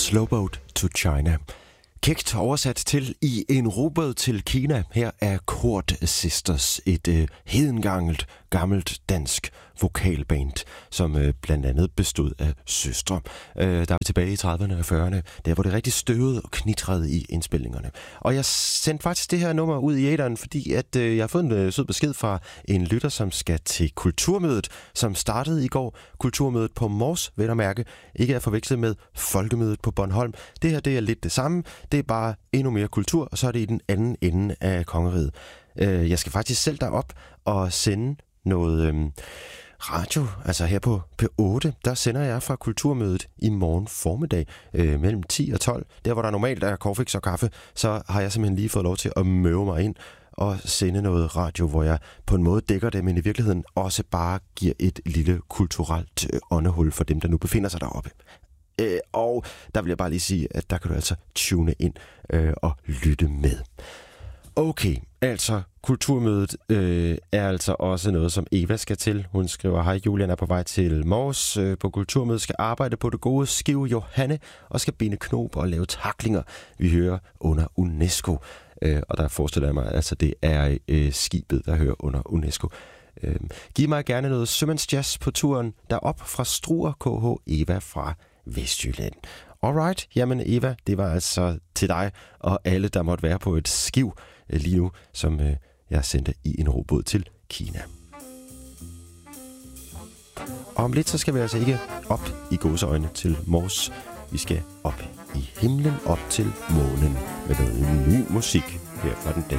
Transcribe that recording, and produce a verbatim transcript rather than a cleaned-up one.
Slowboat to China. Kægt oversat til I en robåd til Kina. Her er Chord Sisters, et øh, hedengangelt, gammelt dansk vokalband, som øh, blandt andet bestod af søstre. Øh, der var tilbage i trediverne og fyrrerne, der hvor det rigtig støvede og knitrede i indspilningerne. Og jeg sendte faktisk det her nummer ud i æteren, fordi at, øh, jeg har fået en øh, sød besked fra en lytter, som skal til Kulturmødet, som startede i går. Kulturmødet på Mors, vel at mærke, ikke at forveksle med Folkemødet på Bornholm. Det her, det er lidt det samme. Det er bare endnu mere kultur, og så er det i den anden ende af kongeriget. Øh, jeg skal faktisk selv derop og sende noget øhm, radio, altså her på P otte, der sender jeg fra Kulturmødet i morgen formiddag øh, mellem ti og tolv. Der hvor der normalt er cornflakes og kaffe, så har jeg simpelthen lige fået lov til at møve mig ind og sende noget radio, hvor jeg på en måde dækker det, men i virkeligheden også bare giver et lille kulturelt øh, åndehul for dem, der nu befinder sig deroppe. Øh, og der vil jeg bare lige sige, at der kan du altså tune ind øh, og lytte med. Okay, altså Kulturmødet øh, er altså også noget, som Eva skal til. Hun skriver, hej, Julian er på vej til Mors øh, på Kulturmødet, skal arbejde på det gode skive Johanne og skal binde knop og lave taklinger. Vi hører under UNESCO, øh, og der forestiller jeg mig, altså det er øh, skibet, der hører under UNESCO. Øh, giv mig gerne noget sømandsjazz på turen derop fra Struer K H Eva fra Vestjylland. Alright, jamen Eva, det var altså til dig og alle, der måtte være på et skiv øh, lige nu, som øh, jeg sendte i en robåd til Kina. Og om lidt, så skal vi altså ikke op i gåseøjne til Mors. Vi skal op i himlen, op til månen med noget ny musik her fra den dag